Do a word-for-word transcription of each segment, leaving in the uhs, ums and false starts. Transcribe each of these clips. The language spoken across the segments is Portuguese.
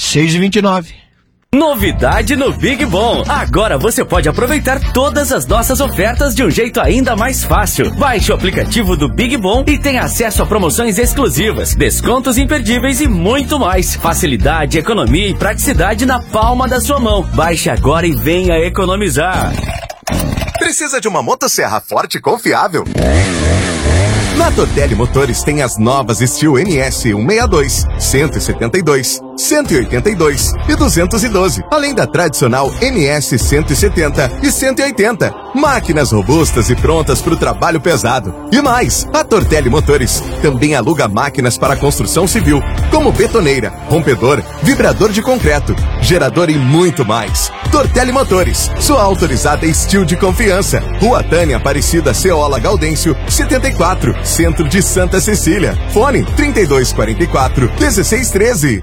seis e vinte e nove. Novidade no Big Bom. Agora você pode aproveitar todas as nossas ofertas de um jeito ainda mais fácil. Baixe o aplicativo do Big Bom e tenha acesso a promoções exclusivas, descontos imperdíveis e muito mais. Facilidade, economia e praticidade na palma da sua mão. Baixe agora e venha economizar. Precisa de uma motosserra forte e confiável? Na Tortelli Motores tem as novas Steel N S cento e sessenta e dois, cento e setenta e dois, cento e oitenta e dois e duzentos e doze, além da tradicional N S cento e setenta e cento e oitenta. Máquinas robustas e prontas para o trabalho pesado. E mais, a Tortelli Motores também aluga máquinas para construção civil, como betoneira, rompedor, vibrador de concreto, gerador e muito mais. Tortelli Motores, sua autorizada Steel de confiança. Rua Tânia Aparecida Ceola Gaudêncio, setenta e quatro, Centro de Santa Cecília. Fone trinta e dois quarenta e quatro, dezesseis treze.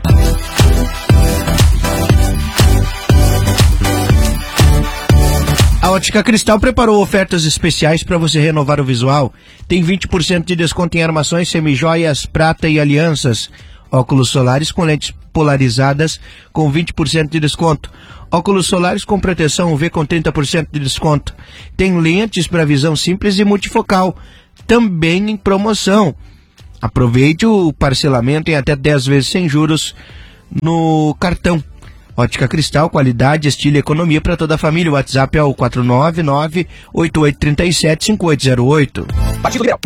A Ótica Cristal preparou ofertas especiais para você renovar o visual. Tem vinte por cento de desconto em armações, semijoias, prata e alianças. Óculos solares com lentes polarizadas com vinte por cento de desconto. Óculos solares com proteção U V com trinta por cento de desconto. Tem lentes para visão simples e multifocal, também em promoção. Aproveite o parcelamento em até dez vezes sem juros no cartão. Ótica Cristal, qualidade, estilo e economia para toda a família. O WhatsApp é o quatro nove nove, oito oito três sete, cinco oito zero oito.